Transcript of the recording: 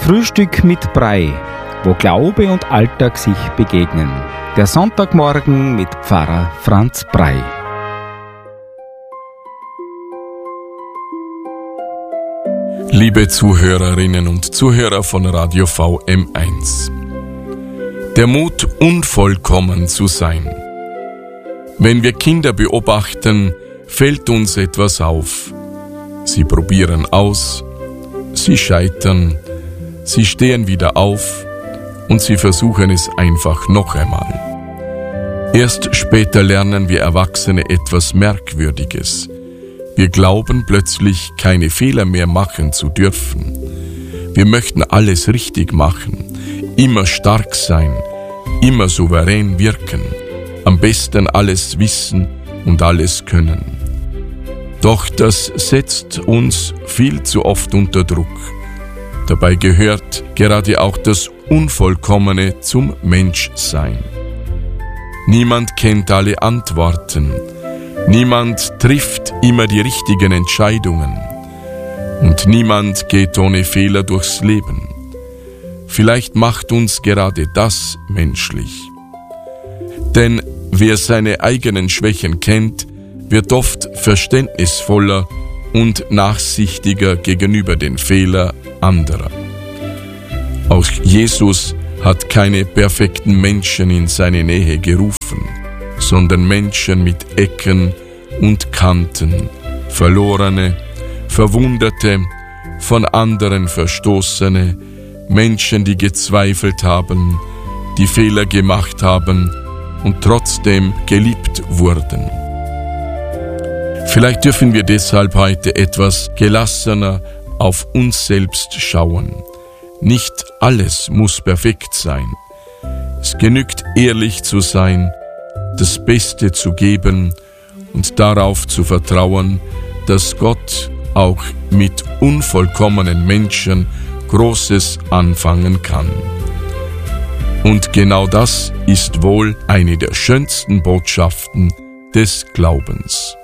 Frühstück mit Brei, wo Glaube und Alltag sich begegnen. Der Sonntagmorgen mit Pfarrer Franz Brei. Liebe Zuhörerinnen und Zuhörer von Radio VM1. Der Mut, unvollkommen zu sein. Wenn wir Kinder beobachten, fällt uns etwas auf. Sie probieren aus, sie scheitern, sie stehen wieder auf und sie versuchen es einfach noch einmal. Erst später lernen wir Erwachsene etwas Merkwürdiges. Wir glauben plötzlich, keine Fehler mehr machen zu dürfen. Wir möchten alles richtig machen, immer stark sein, immer souverän wirken, am besten alles wissen und alles können. Doch das setzt uns viel zu oft unter Druck. Dabei gehört gerade auch das Unvollkommene zum Menschsein. Niemand kennt alle Antworten. Niemand trifft immer die richtigen Entscheidungen. Und niemand geht ohne Fehler durchs Leben. Vielleicht macht uns gerade das menschlich. Denn wer seine eigenen Schwächen kennt, wird oft verständnisvoller und nachsichtiger gegenüber den Fehlern anderer. Auch Jesus hat keine perfekten Menschen in seine Nähe gerufen, sondern Menschen mit Ecken und Kanten, Verlorene, Verwundete, von anderen Verstoßene, Menschen, die gezweifelt haben, die Fehler gemacht haben und trotzdem geliebt wurden. Vielleicht dürfen wir deshalb heute etwas gelassener auf uns selbst schauen. Nicht alles muss perfekt sein. Es genügt, ehrlich zu sein, das Beste zu geben und darauf zu vertrauen, dass Gott auch mit unvollkommenen Menschen Großes anfangen kann. Und genau das ist wohl eine der schönsten Botschaften des Glaubens.